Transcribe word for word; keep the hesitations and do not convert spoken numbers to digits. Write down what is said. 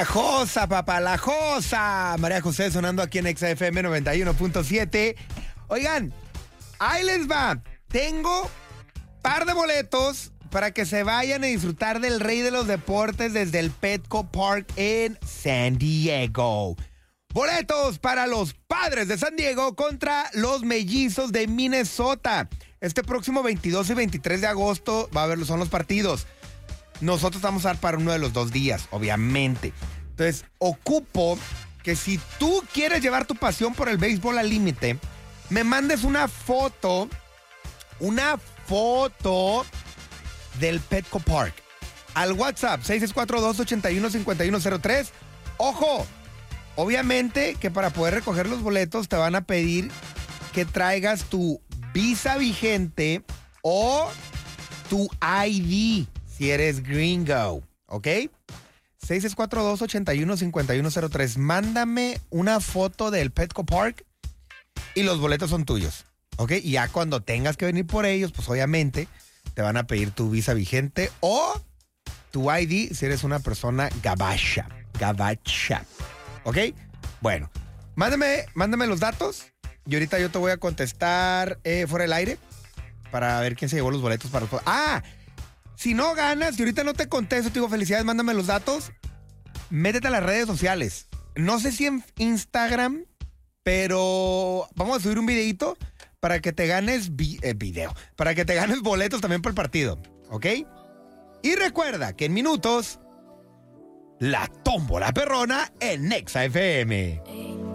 La Josa, papá, la Josa. María José sonando aquí en Exa F M noventa y uno punto siete. Oigan, ahí les va. Tengo par de boletos para que se vayan a disfrutar del rey de los deportes desde el Petco Park en San Diego. Boletos para los Padres de San Diego contra los Mellizos de Minnesota. Este próximo veintidós y veintitrés de agosto va a haber, son los partidos. Nosotros vamos a dar para uno de los dos días, obviamente. Entonces, ocupo que si tú quieres llevar tu pasión por el béisbol al límite, me mandes una foto, una foto del Petco Park al WhatsApp seis seis cuatro, dos ocho uno, cinco uno cero tres. ¡Ojo! Obviamente que para poder recoger los boletos te van a pedir que traigas tu visa vigente o tu I D si eres gringo, ¿ok? seis seis cuatro, dos ocho uno, cinco uno cero tres. Mándame una foto del Petco Park y los boletos son tuyos, ¿ok? Y ya cuando tengas que venir por ellos, pues obviamente te van a pedir tu visa vigente o tu I D si eres una persona gabacha, gabacha, ¿ok? Bueno, mándame, mándame los datos y ahorita yo te voy a contestar eh, fuera del aire para ver quién se llevó los boletos para... ¡Ah! Si no ganas y ahorita no te contesto, te digo felicidades, mándame los datos, métete a las redes sociales. No sé si en Instagram, pero vamos a subir un videito para que te ganes vi- eh, video, para que te ganes boletos también para el partido, ¿ok? Y recuerda que en minutos, la tómbola perrona en Exa F M.